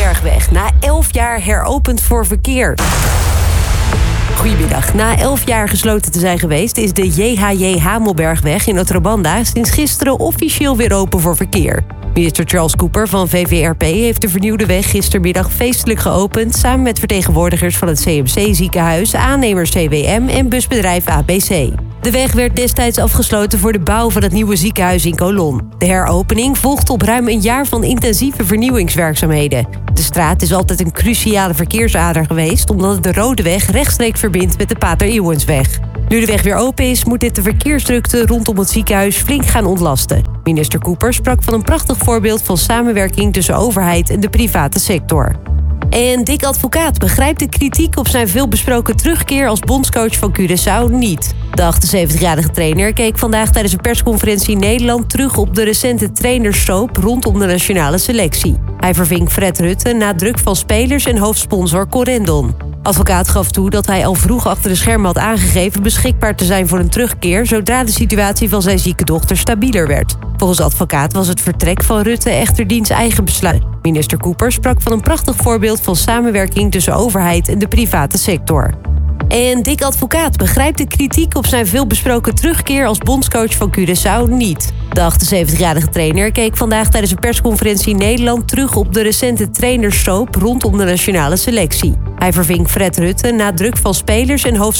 Hamelbergweg na 11 jaar heropend voor verkeer. Goedemiddag. Na 11 jaar gesloten te zijn geweest is de JHJ Hamelbergweg in Otrobanda sinds gisteren officieel weer open voor verkeer. Minister Charles Cooper van VVRP heeft de vernieuwde weg gistermiddag feestelijk geopend samen met vertegenwoordigers van het CMC-ziekenhuis, aannemers CWM en busbedrijf ABC. De weg werd destijds afgesloten voor de bouw van het nieuwe ziekenhuis in Colon. De heropening volgt op ruim een jaar van intensieve vernieuwingswerkzaamheden. De straat is altijd een cruciale verkeersader geweest, omdat het de Rode Weg rechtstreeks verbindt met de Pater Eeuwensweg. Nu de weg weer open is, moet dit de verkeersdrukte rondom het ziekenhuis flink gaan ontlasten. Minister Cooper sprak van een prachtig voorbeeld van samenwerking tussen overheid en de private sector. En Dick Advocaat begrijpt de kritiek op zijn veelbesproken terugkeer als bondscoach van Curaçao niet. De 78-jarige trainer keek vandaag tijdens een persconferentie in Nederland terug op de recente trainerssoap rondom de nationale selectie. Hij verving Fred Rutte na druk van spelers en hoofdsponsor Corendon. Advocaat gaf toe dat hij al vroeg achter de schermen had aangegeven beschikbaar te zijn voor een terugkeer zodra de situatie van zijn zieke dochter stabieler werd. Volgens Advocaat was het vertrek van Rutte echter diens eigen besluit. Minister Cooper sprak van een prachtig voorbeeld van samenwerking tussen overheid en de private sector. En Dick Advocaat begrijpt de kritiek op zijn veelbesproken terugkeer als bondscoach van Curaçao niet. De 78-jarige trainer keek vandaag tijdens een persconferentie in Nederland terug op de recente trainerssoap rondom de nationale selectie. Hij verving Fred Rutte na druk van spelers en hoofdsponsor